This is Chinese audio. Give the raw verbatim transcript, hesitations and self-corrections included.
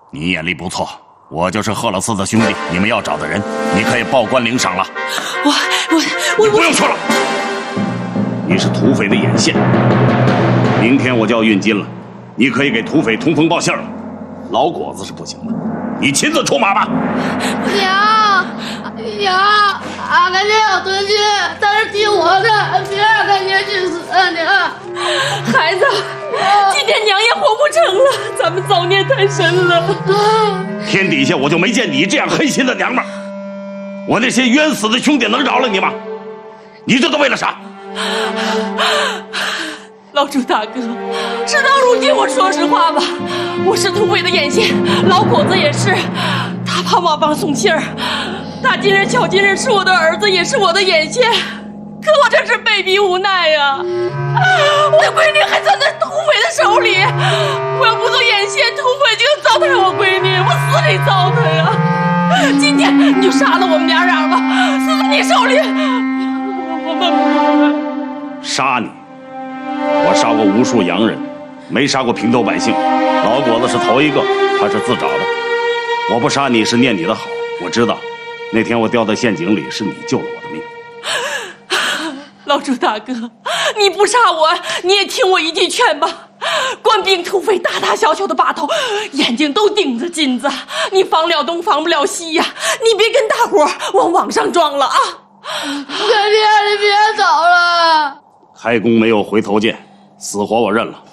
你眼力不错，我就是赫勒斯的兄弟，你们要找的人，你可以报官领赏了。 我我我你不用说了，你是土匪的眼线，明天我就要运金了，你可以给土匪通风报信了。老果子是不行的，你亲自出马吧。 娘，娘，阿甘娘要蹲去，他是替我的，别让阿甘娘去死，娘。 孩子，今天娘也活不成了，咱们造孽太深了。 天底下我就没见你这样狠心的娘们儿，我那些冤死的兄弟能饶了你吗？你这都为了啥？ 老朱大哥，事到如今，我说实话吧，我是土匪的眼线，老果子也是，他怕往帮送信儿，大金人、小金人是我的儿子，也是我的眼线，可我这是被逼无奈呀、啊！我的闺女还攥在土匪的手里，我要不做眼线，土匪就要糟蹋我闺女，我死里糟蹋呀！今天你就杀了我们娘俩吧，死在你手里，我们杀你？我杀过无数洋人，没杀过平头百姓。老果子是头一个，他是自找的。我不杀你是念你的好，我知道，那天我掉在陷阱里是你救了我的命。 老朱大哥，你不杀我，你也听我一句劝吧。官兵土匪大大小小的把头，眼睛都盯着金子，你防了东防不了西呀、啊！你别跟大伙往网上撞了啊！ 干爹，你别走了。 开弓没有回头箭，死活我认了。